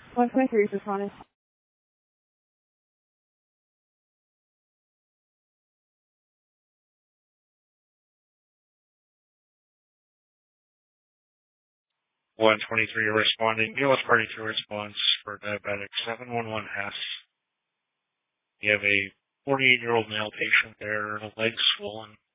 123 is responding. One 23 responding. US party to response for diabetic 711 Hess. You have a 48-year-old male patient there, legs swollen,